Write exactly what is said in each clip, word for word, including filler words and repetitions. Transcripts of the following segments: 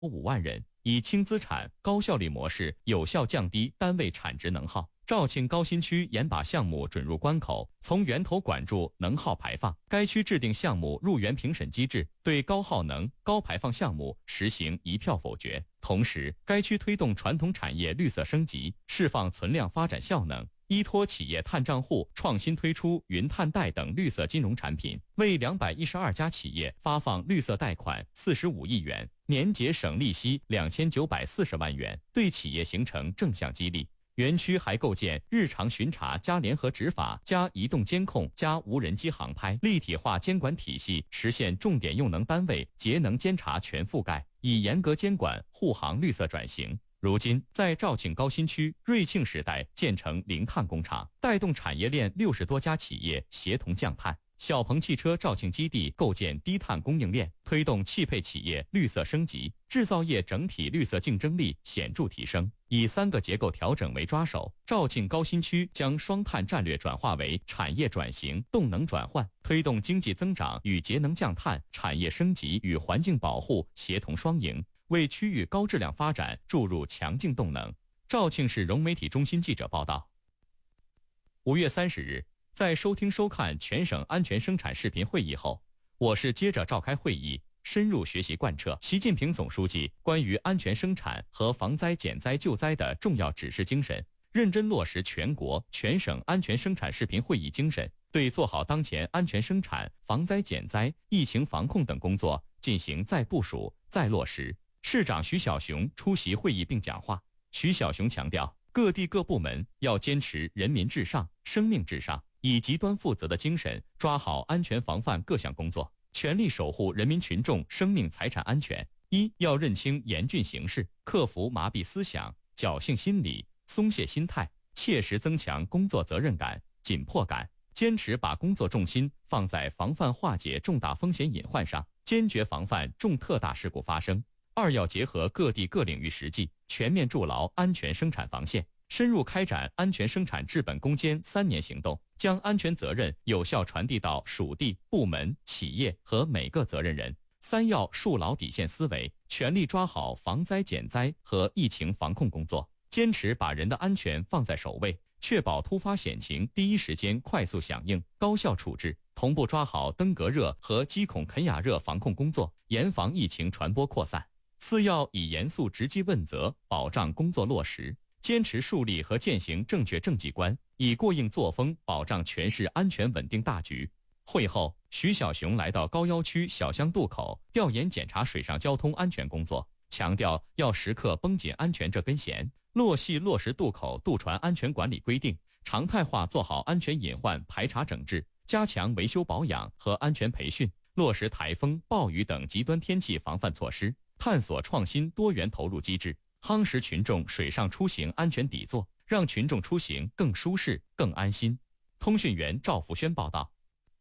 五万人，以轻资产、高效率模式有效降低单位产值能耗。肇庆高新区严把项目准入关口，从源头管住能耗排放。该区制定项目入园评审机制，对高耗能、高排放项目实行一票否决。同时，该区推动传统产业绿色升级，释放存量发展效能。依托企业碳账户，创新推出云碳贷等绿色金融产品，为两百一十二家企业发放绿色贷款四十五亿元，年节省利息两千九百四十万元，对企业形成正向激励。园区还构建日常巡查加联合执法加移动监控加无人机航拍立体化监管体系，实现重点用能单位节能监察全覆盖，以严格监管护航绿色转型。如今，在肇庆高新区瑞庆时代建成零碳工厂，带动产业链六十多家企业协同降碳。小鹏汽车肇庆基地构建低碳供应链，推动汽配企业绿色升级，制造业整体绿色竞争力显著提升。以三个结构调整为抓手，肇庆高新区将双碳战略转化为产业转型、动能转换，推动经济增长与节能降碳、产业升级与环境保护协同双赢，为区域高质量发展注入强劲动能。肇庆市融媒体中心记者报道。五月三十日，在收听收看全省安全生产视频会议后，我市接着召开会议，深入学习贯彻习近平总书记关于安全生产和防灾减灾救灾的重要指示精神，认真落实全国全省安全生产视频会议精神，对做好当前安全生产、防灾减灾、疫情防控等工作进行再部署、再落实。市长徐小雄出席会议并讲话。徐小雄强调，各地各部门要坚持人民至上、生命至上，以极端负责的精神抓好安全防范各项工作，全力守护人民群众生命财产安全。一要认清严峻形势，克服麻痹思想、侥幸心理、松懈心态，切实增强工作责任感、紧迫感，坚持把工作重心放在防范化解重大风险隐患上，坚决防范重特大事故发生。二要结合各地各领域实际，全面筑牢安全生产防线，深入开展安全生产治本攻坚三年行动，将安全责任有效传递到属地、部门、企业和每个责任人。三要树牢底线思维，全力抓好防灾减灾和疫情防控工作，坚持把人的安全放在首位，确保突发险情第一时间快速响应、高效处置，同步抓好登革热和鸡孔肯雅热防控工作，严防疫情传播扩散。四要以严肃直击问责，保障工作落实，坚持树立和践行正确政绩观，以过硬作风保障全市安全稳定大局。会后，徐小雄来到高要区小香渡口调研检查水上交通安全工作，强调要时刻绷紧安全这根弦，落细落实渡口渡船安全管理规定，常态化做好安全隐患排查整治，加强维修保养和安全培训，落实台风、暴雨等极端天气防范措施，探索创新多元投入机制，夯实群众水上出行安全底座，让群众出行更舒适、更安心。通讯员赵福轩报道。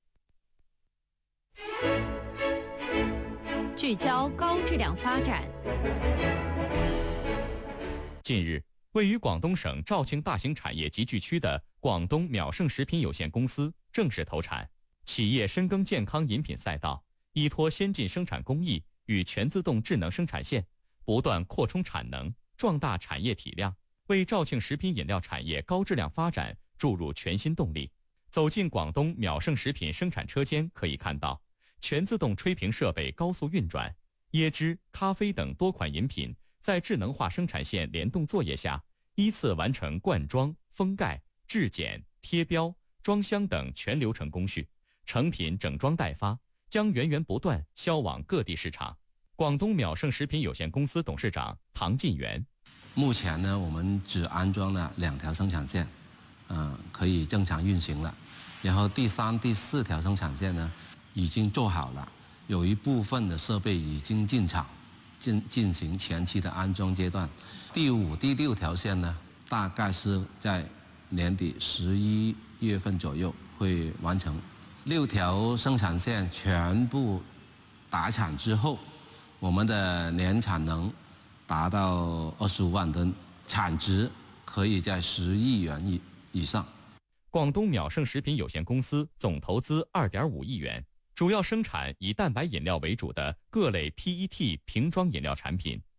聚焦高质量发展。 近日，位于广东省肇庆大型产业集聚区的广东淼盛食品有限公司正式投产。企业深耕健康饮品赛道，依托先进生产工艺与全自动智能生产线，不断扩充产能，壮大产业体量，为肇庆食品饮料产业高质量发展注入全新动力。走进广东淼盛食品生产车间，可以看到全自动吹瓶设备高速运转，椰汁、咖啡等多款饮品在智能化生产线联动作业下，依次完成灌装、封盖、质检、贴标、装箱等全流程工序，成品整装待发，将源源不断销往各地市场。广东淼盛食品有限公司董事长唐进元： 目前呢，我们只安装了两条生产线，嗯、呃，可以正常运行了。然后第三、第四条生产线呢，已经做好了，有一部分的设备已经进场，进进行前期的安装阶段。第五、第六条线呢，大概是在年底十一月份左右会完成。六条生产线全部达产之后，我们的年产能达到二十五万吨，产值可以在十亿元以以上。 广东淼盛食品有限公司总投资二点五亿元， 主要生产以蛋白饮料为主的各类 P E T 瓶装饮料产品。